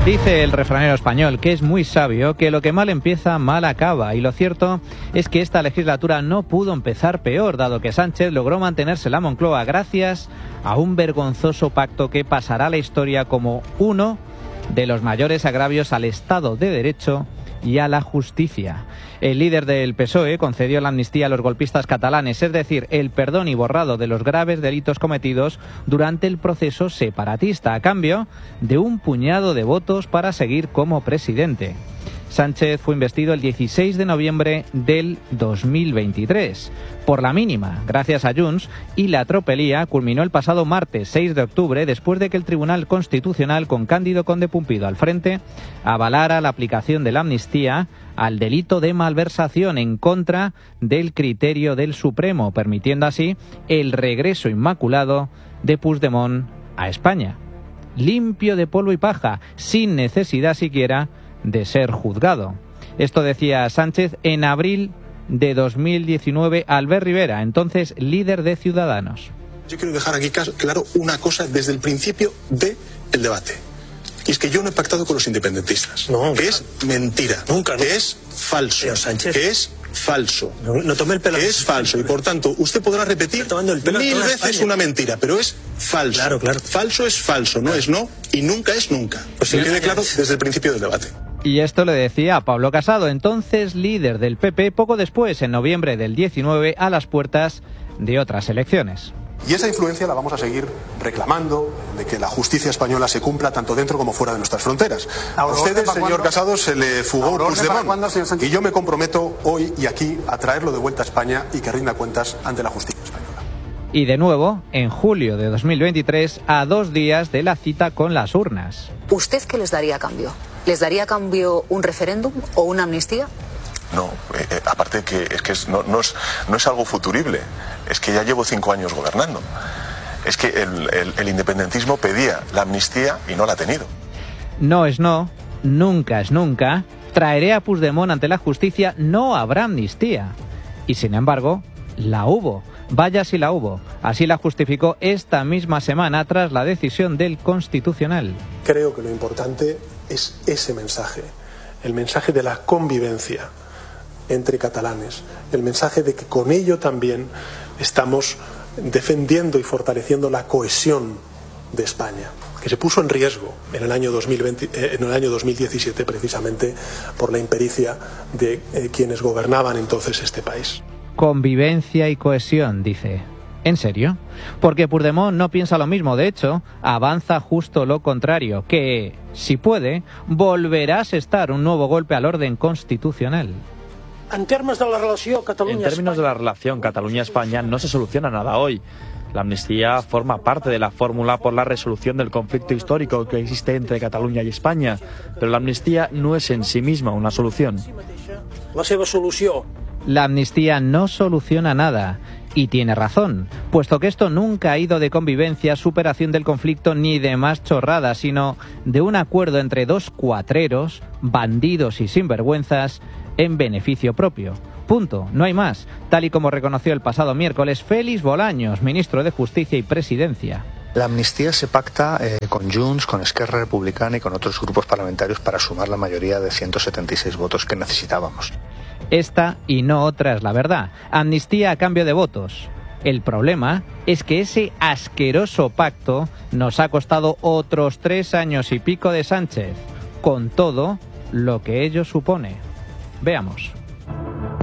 Dice el refranero español, que es muy sabio, que lo que mal empieza, mal acaba. Y lo cierto es que esta legislatura no pudo empezar peor, dado que Sánchez logró mantenerse en la Moncloa gracias a un vergonzoso pacto que pasará a la historia como uno de los mayores agravios al Estado de Derecho y a la justicia. El líder del PSOE concedió la amnistía a los golpistas catalanes, es decir, el perdón y borrado de los graves delitos cometidos durante el proceso separatista, a cambio de un puñado de votos para seguir como presidente. Sánchez fue investido el 16 de noviembre del 2023, por la mínima, gracias a Junts, y la tropelía culminó el pasado martes 6 de octubre, después de que el Tribunal Constitucional, con Cándido Conde Pumpido al frente, avalara la aplicación de la amnistía al delito de malversación en contra del criterio del Supremo, permitiendo así el regreso inmaculado de Puigdemont a España, limpio de polvo y paja, sin necesidad siquiera de ser juzgado. Esto decía Sánchez en abril de 2019 a Albert Rivera, entonces líder de Ciudadanos. Yo quiero dejar aquí claro una cosa desde el principio del debate. Y es que yo no he pactado con los independentistas. No, que es mentira. Nunca. Que es falso. Sánchez. Que es falso. No tome el pelo. Que es falso. Y por tanto, usted podrá repetir 1000 veces una mentira, pero es falso. Claro, claro. Falso es falso, no es no y nunca es nunca. Pues que quede claro desde el principio del debate. Y esto le decía a Pablo Casado, entonces líder del PP, poco después, en noviembre del 19, a las puertas de otras elecciones. Y esa influencia la vamos a seguir reclamando, de que la justicia española se cumpla tanto dentro como fuera de nuestras fronteras. A usted, señor Casado, se le fugó Puigdemont. Y yo me comprometo hoy y aquí a traerlo de vuelta a España y que rinda cuentas ante la justicia española. Y de nuevo, en julio de 2023, a 2 días de la cita con las urnas. ¿Usted qué les daría a cambio? ¿Les daría a cambio un referéndum o una amnistía? No, aparte que no es algo futurible, es que ya llevo 5 años gobernando. Es que el independentismo pedía la amnistía y no la ha tenido. No es no, nunca es nunca. Traeré a Puigdemont ante la justicia, no habrá amnistía. Y sin embargo, la hubo. Vaya si la hubo. Así la justificó esta misma semana tras la decisión del Constitucional. Creo que lo importante es ese mensaje, el mensaje de la convivencia entre catalanes, el mensaje de que con ello también estamos defendiendo y fortaleciendo la cohesión de España, que se puso en riesgo en el año 2017 precisamente por la impericia de quienes gobernaban entonces este país. Convivencia y cohesión, dice. ¿En serio? Porque Puigdemont no piensa lo mismo, de hecho, avanza justo lo contrario, que, si puede, volverá a asestar un nuevo golpe al orden constitucional. En términos de la relación Cataluña-España no se soluciona nada hoy. La amnistía forma parte de la fórmula por la resolución del conflicto histórico que existe entre Cataluña y España, pero la amnistía no es en sí misma una solución. La amnistía no soluciona nada. Y tiene razón, puesto que esto nunca ha ido de convivencia, superación del conflicto ni de más chorradas, sino de un acuerdo entre dos cuatreros, bandidos y sinvergüenzas, en beneficio propio. Punto, no hay más, tal y como reconoció el pasado miércoles Félix Bolaños, ministro de Justicia y Presidencia. La amnistía se pacta con Junts, con Esquerra Republicana y con otros grupos parlamentarios para sumar la mayoría de 176 votos que necesitábamos. Esta y no otra es la verdad. Amnistía a cambio de votos. El problema es que ese asqueroso pacto nos ha costado otros 3 años y pico de Sánchez, con todo lo que ello supone. Veamos.